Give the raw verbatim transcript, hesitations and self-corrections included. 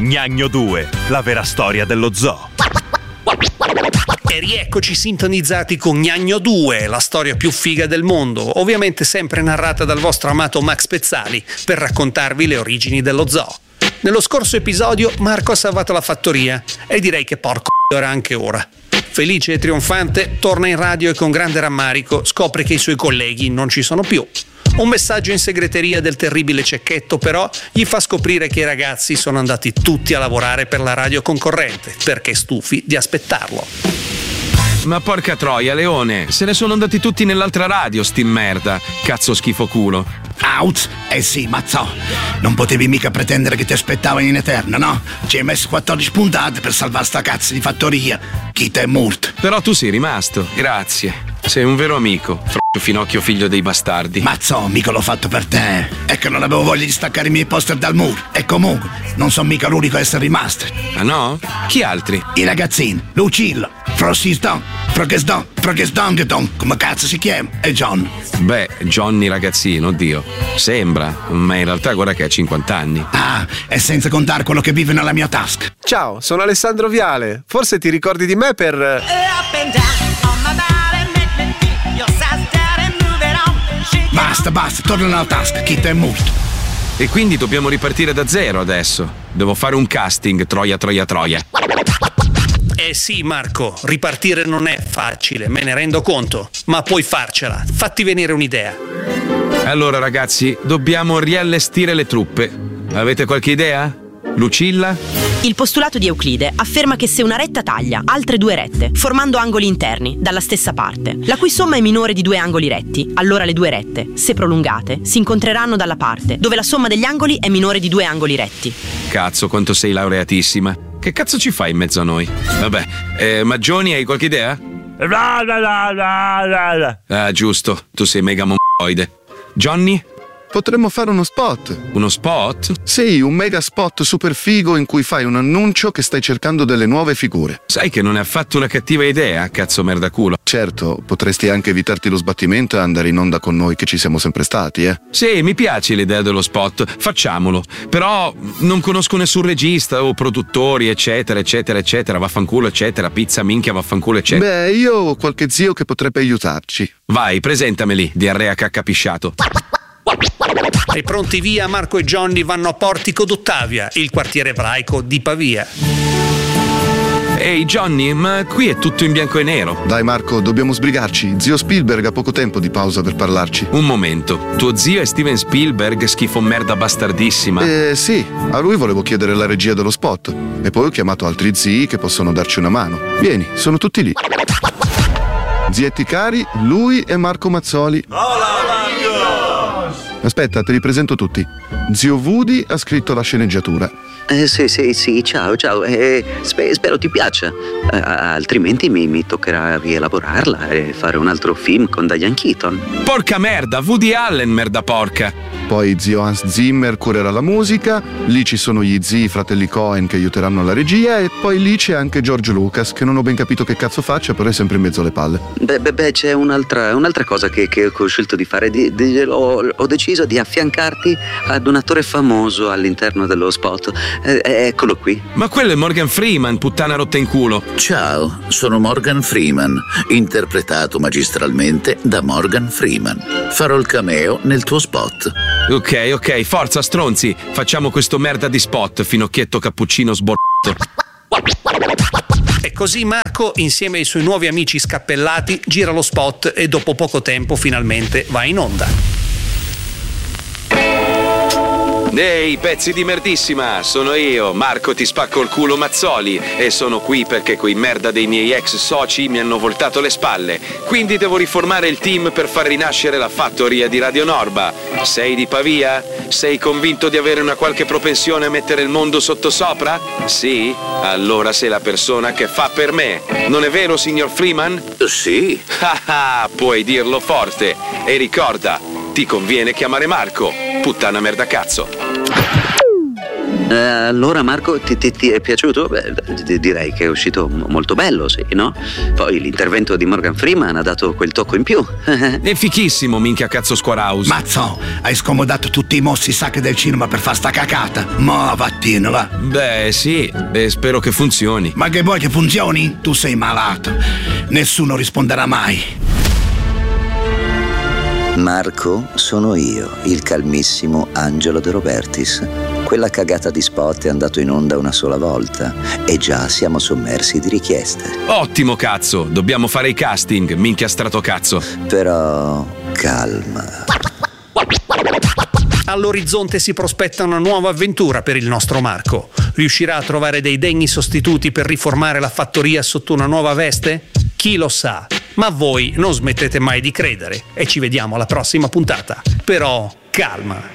Gnagno due, la vera storia dello zoo. E rieccoci sintonizzati con Gnagno due, la storia più figa del mondo, ovviamente sempre narrata dal vostro amato Max Pezzali per raccontarvi le origini dello zoo. Nello scorso episodio Marco ha salvato la fattoria e direi che porco era anche ora. Felice e trionfante torna in radio e con grande rammarico scopre che i suoi colleghi non ci sono più. Un messaggio in segreteria del terribile Cecchetto però gli fa scoprire che i ragazzi sono andati tutti a lavorare per la radio concorrente perché stufi di aspettarlo. Ma porca troia, Leone, se ne sono andati tutti nell'altra radio, sti merda. Cazzo schifo culo. Out? Eh sì, mazzo. Non potevi mica pretendere che ti aspettavano in eterno, no? Ci hai messo quattordici puntate per salvare sta cazzo di fattoria. Chi te è morto. Però tu sei rimasto, grazie. Sei un vero amico, f***o Finocchio figlio dei bastardi. Mazzo, mica l'ho fatto per te. È che non avevo voglia di staccare i miei poster dal muro. E comunque, non sono mica l'unico a essere rimasto. Ah no? Chi altri? I ragazzini, Lucillo, Frosiston, Froggesdon, Froggesdongeton, come cazzo si chiama? E John. Beh, Johnny ragazzino, oddio. Sembra, ma in realtà guarda che ha cinquanta anni. Ah, e senza contare quello che vive nella mia tasca. Ciao, sono Alessandro Viale. Forse ti ricordi di me per... Basta, basta, torna nella tasca, chi te è morto. E quindi dobbiamo ripartire da zero adesso. Devo fare un casting, troia, troia, troia. Eh sì, Marco, ripartire non è facile, me ne rendo conto, ma puoi farcela. Fatti venire un'idea. Allora ragazzi, dobbiamo riallestire le truppe. Avete qualche idea? Lucilla? Il postulato di Euclide afferma che se una retta taglia altre due rette, formando angoli interni dalla stessa parte, la cui somma è minore di due angoli retti, allora le due rette, se prolungate, si incontreranno dalla parte dove la somma degli angoli è minore di due angoli retti. Cazzo, quanto sei laureatissima. Che cazzo ci fai in mezzo a noi? Vabbè, eh, Maggioni, hai qualche idea? Ah, giusto, tu sei mega moncoide. Johnny? Potremmo fare uno spot. Uno spot? Sì, un mega spot super figo in cui fai un annuncio che stai cercando delle nuove figure. Sai che non è affatto una cattiva idea, cazzo merda culo. Certo, potresti anche evitarti lo sbattimento e andare in onda con noi che ci siamo sempre stati, eh? Sì, mi piace l'idea dello spot, facciamolo. Però non conosco nessun regista o produttori, eccetera, eccetera, eccetera, vaffanculo, eccetera, pizza, minchia, vaffanculo, eccetera. Beh, io ho qualche zio che potrebbe aiutarci. Vai, presentameli, diarrea cacca pisciato. E pronti via, Marco e Johnny vanno a Portico d'Ottavia, il quartiere ebraico di Pavia. Ehi Johnny, ma qui è tutto in bianco e nero. Dai Marco, dobbiamo sbrigarci. Zio Spielberg ha poco tempo di pausa per parlarci. Un momento, tuo zio è Steven Spielberg, schifo merda bastardissima. Eh sì, a lui volevo chiedere la regia dello spot. E poi ho chiamato altri zii che possono darci una mano. Vieni, sono tutti lì. Zietti cari, lui e Marco Mazzoli. Hola Marco! Aspetta, te li presento tutti. Zio Woody ha scritto la sceneggiatura. Eh, sì, sì, sì, ciao, ciao. Eh, spe- spero ti piaccia. Eh, altrimenti mi, mi toccherà rielaborarla e fare un altro film con Diane Keaton. Porca merda, Woody Allen, merda porca. Poi zio Hans Zimmer curerà la musica, lì ci sono gli zii fratelli Cohen che aiuteranno la regia e poi lì c'è anche George Lucas che non ho ben capito che cazzo faccia, però è sempre in mezzo alle palle. Beh, beh, beh c'è un'altra, un'altra cosa che, che ho scelto di fare. Di, di, ho, ho deciso di affiancarti ad un attore famoso all'interno dello spot. Eh, eccolo qui. Ma quello è Morgan Freeman, puttana rotta in culo. Ciao, sono Morgan Freeman, interpretato magistralmente da Morgan Freeman. Farò il cameo nel tuo spot. Ok, ok, forza stronzi, facciamo questo merda di spot, finocchietto cappuccino sborrato. E così Marco, insieme ai suoi nuovi amici scappellati, gira lo spot e dopo poco tempo finalmente va in onda. Ehi, pezzi di merdissima, sono io, Marco ti spacco il culo Mazzoli e sono qui perché quei merda dei miei ex soci mi hanno voltato le spalle, quindi devo riformare il team per far rinascere la fattoria di Radio Norba. Sei di Pavia? Sei convinto di avere una qualche propensione a mettere il mondo sottosopra? Sì? Allora sei la persona che fa per me, non è vero signor Freeman? Sì. Ah, puoi dirlo forte e ricorda, ti conviene chiamare Marco, puttana merda cazzo. Eh, allora Marco, ti, ti, ti è piaciuto? Beh, d- direi che è uscito m- molto bello, sì, no? Poi l'intervento di Morgan Freeman ha dato quel tocco in più. È fichissimo, minchia cazzo Squarehouse. Mazzo, hai scomodato tutti i mossi sacri del cinema per far sta cacata. Ma vattino, va. Beh, sì, e spero che funzioni. Ma che vuoi che funzioni? Tu sei malato. Nessuno risponderà mai. Marco, sono io, il calmissimo Angelo De Robertis. Quella cagata di spot è andato in onda una sola volta e già siamo sommersi di richieste. Ottimo cazzo, dobbiamo fare i casting, minchia stratocazzo. Però calma. All'orizzonte si prospetta una nuova avventura per il nostro Marco. Riuscirà a trovare dei degni sostituti per riformare la fattoria sotto una nuova veste? Chi lo sa? Ma voi non smettete mai di credere e ci vediamo alla prossima puntata. Però calma.